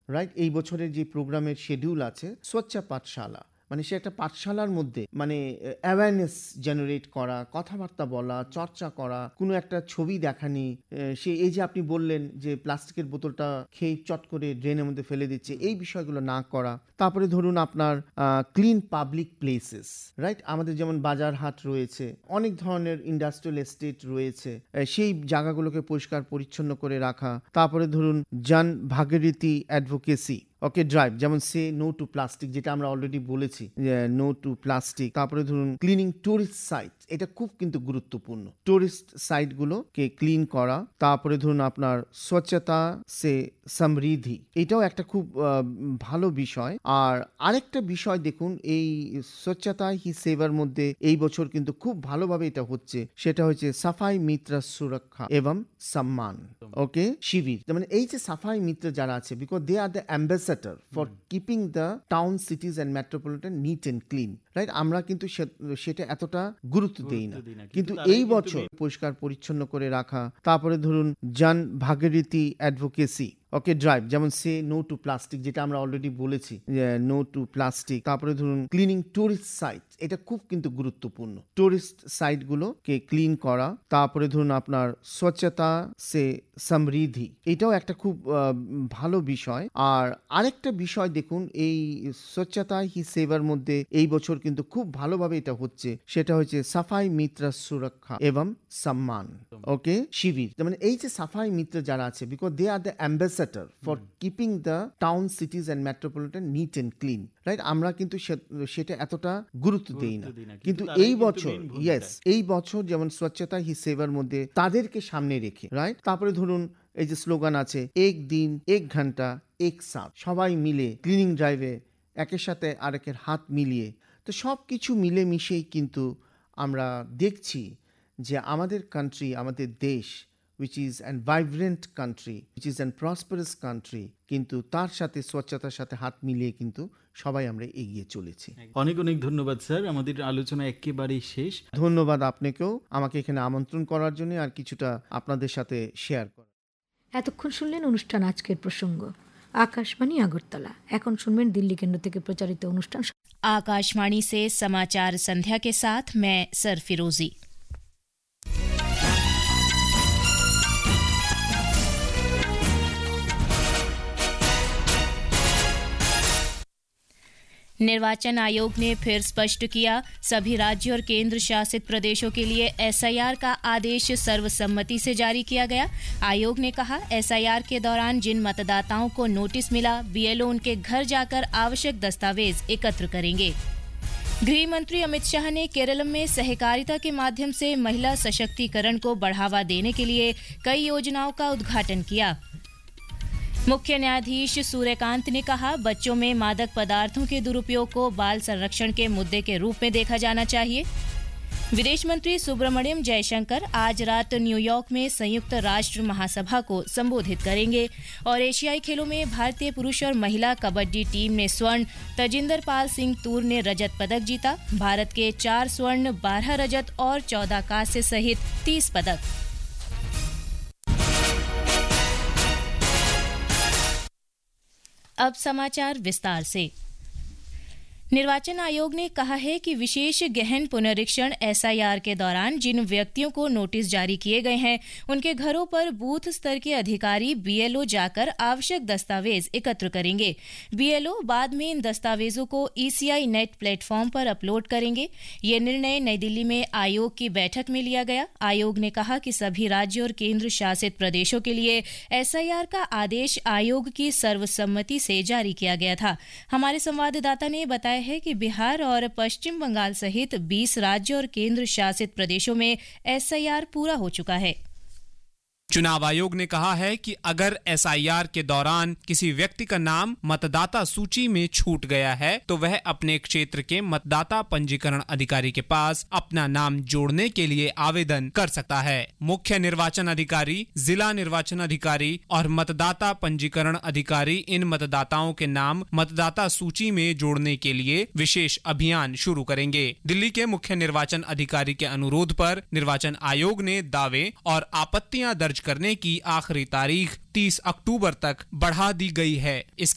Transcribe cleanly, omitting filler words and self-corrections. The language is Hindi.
রাইট? এই বছরের যে প্রোগ্রামের শিডিউল আছে স্বচ্ছ পাঠশালা, মানে সে একটা পাঠশালার মধ্যে মানে অ্যাওয়ারনেস জেনারেট করা, কথাবার্তা বলা, চর্চা করা, কোনো একটা ছবি দেখানি, সে এই যে আপনি বললেন যে প্লাস্টিকের বোতলটা খেয়ে চট করে ড্রেনের মধ্যে ফেলে দিচ্ছে, এই বিষয়গুলো না করা। তারপরে ধরুন আপনার ক্লিন পাবলিক প্লেসেস, রাইট? আমাদের যেমন বাজার হাট রয়েছে, অনেক ধরনের ইন্ডাস্ট্রিয়াল এস্টেট রয়েছে, সেই জায়গাগুলোকে পরিষ্কার পরিচ্ছন্ন করে রাখা। তারপরে ধরুন জন ভাগীরথী অ্যাডভোকেসি, ওকে ড্রাইভ, যেমন সে নো টু প্লাস্টিক, যেটা আমরা অলরেডি বলেছি নো টু প্লাস্টিক। তারপরে ধরুন ক্লিনিং টুরিস্ট সাইট, এটা খুব কিন্তু গুরুত্বপূর্ণ, টুরিস্ট সাইটগুলোকে ক্লিন করা। তারপরে ধরুন আপনার স্বচ্ছতা সে সমৃদ্ধি, এটাও একটা খুব ভালো বিষয়। আর আরেকটা বিষয় দেখুন, এই স্বচ্ছতা হি সেবার মধ্যে এই বছর কিন্তু খুব ভালোভাবে এটা হচ্ছে, সেটা হচ্ছে সাফাই মিত্র সুরক্ষা এবং সম্মান, ওকে শিবির। মানে এই যে সাফাই মিত্র যারা আছে, because they are the ambassador for keeping the town, সিটিজ and metropolitan neat and clean, right? আমরা কিন্তু সেটা এতটা গুরুত্ব দেই না, কিন্তু এই বছর পরিষ্কার পরিচ্ছন্ন করে রাখা। তারপরে ধরুন জন ভাগীরথী অ্যাডভোকেসি, ওকে ড্রাইভ, যেমন সে নো টু প্লাস্টিক, যেটা আমরা অলরেডি বলেছি নো টু প্লাস্টিক। তারপরে ধরুন ক্লিনিং টুরিস্ট সাইট, এটা খুব কিন্তু গুরুত্বপূর্ণ, টুরিস্ট সাইটগুলোকে ক্লিন করা। তারপরে ধরুন আপনার স্বচ্ছতা সে সমৃদ্ধি, এটাও একটা খুব ভালো বিষয়। আর আরেকটা বিষয় দেখুন, এই স্বচ্ছতা হি সেবার মধ্যে এই বছর কিন্তু খুব ভালোভাবে এটা হচ্ছে, সেটা হচ্ছে সাফাই মিত্র সুরক্ষা এবং সম্মান, ওকে শিবির। মানে এই যে সাফাই মিত্র যারা আছে, because they are the ambassador for keeping the town, সিটিজ and metropolitan neat and clean, right? আমরা কিন্তু সেটা এতটা গুরুত্ব দেই না, কিন্তু এই বছর এই বছর যেমন স্বচ্ছতা হি সেবার মধ্যে তাদেরকে সামনে রেখে, রাইট? তারপরে ধরুন এই যে স্লোগান আছে, এক দিন এক ঘন্টা এক সাথ, সবাই মিলে ক্লিনিং ড্রাইভে একের সাথে আরেকের হাত মিলিয়ে। তো সব কিছু মিলে মিশেই কিন্তু আমরা দেখছি যে আমাদের কান্ট্রি, আমাদের দেশ, which is a vibrant country, which is a prosperous country, কিন্তু তার সাথে স্বচ্ছতার সাথে হাত মিলিয়ে কিন্তু সবাই আমরা এগিয়ে চলেছি। অনেক অনেক ধন্যবাদ স্যার, আমাদের আলোচনা একেবারেই শেষ। ধন্যবাদ আপনাকেও আমাকে এখানে আমন্ত্রণ করার জন্য আর কিছুটা আপনাদের সাথে শেয়ার করার। এতক্ষণ শুনলেন অনুষ্ঠান আজকের প্রসঙ্গ, आकाशवाणी আগরতলা। এখন শুনবেন দিল্লি কেন্দ্র থেকে প্রচারিত অনুষ্ঠান। आकाशवाणी से समाचार संध्या के साथ मैं सर फिरोजी। निर्वाचन आयोग ने फिर स्पष्ट किया, सभी राज्यों और केंद्र शासित प्रदेशों के लिए एसआईआर का आदेश सर्वसम्मति से जारी किया गया। आयोग ने कहा, एसआईआर के दौरान जिन मतदाताओं को नोटिस मिला, बीएलओ उनके घर जाकर आवश्यक दस्तावेज एकत्र करेंगे। गृह मंत्री अमित शाह ने केरल में सहकारिता के माध्यम से महिला सशक्तिकरण को बढ़ावा देने के लिए कई योजनाओं का उद्घाटन किया। मुख्य न्यायाधीश सूर्यकांत ने कहा, बच्चों में मादक पदार्थों के दुरुपयोग को बाल संरक्षण के मुद्दे के रूप में देखा जाना चाहिए। विदेश मंत्री सुब्रमण्यम जयशंकर आज रात न्यूयॉर्क में संयुक्त राष्ट्र महासभा को संबोधित करेंगे। और एशियाई खेलों में भारतीय पुरुष और महिला कबड्डी टीम ने स्वर्ण, तजिंदर पाल सिंह तूर ने रजत पदक जीता। भारत के 4 स्वर्ण, 12 रजत और 14 कांस्य सहित 30 पदक। अब समाचार विस्तार से। निर्वाचन आयोग ने कहा है कि विशेष गहन पुनरीक्षण एसआईआर के दौरान जिन व्यक्तियों को नोटिस जारी किए गए हैं, उनके घरों पर बूथ स्तर के अधिकारी बीएलओ जाकर आवश्यक दस्तावेज एकत्र करेंगे। बीएलओ बाद में इन दस्तावेजों को ईसीआई नेट प्लेटफॉर्म पर अपलोड करेंगे। ये निर्णय नई दिल्ली में आयोग की बैठक में लिया गया। आयोग ने कहा कि सभी राज्यों और केंद्र शासित प्रदेशों के लिए एसआईआर का आदेश आयोग की सर्वसम्मति से जारी किया गया था। हमारे संवाददाता ने बताया है कि बिहार और पश्चिम बंगाल सहित 20 राज्यों और केंद्र शासित प्रदेशों में एसआईआर पूरा हो चुका है। चुनाव आयोग ने कहा है कि अगर एसआईआर के दौरान किसी व्यक्ति का नाम मतदाता सूची में छूट गया है तो वह अपने क्षेत्र के मतदाता पंजीकरण अधिकारी के पास अपना नाम जोड़ने के लिए आवेदन कर सकता है। मुख्य निर्वाचन अधिकारी, जिला निर्वाचन अधिकारी और मतदाता पंजीकरण अधिकारी इन मतदाताओं के नाम मतदाता सूची में जोड़ने के लिए विशेष अभियान शुरू करेंगे। दिल्ली के मुख्य निर्वाचन अधिकारी के अनुरोध पर निर्वाचन आयोग ने दावे और आपत्तियां दर्ज करने की आखिरी तारीख 30 अक्टूबर तक बढ़ा दी गई है।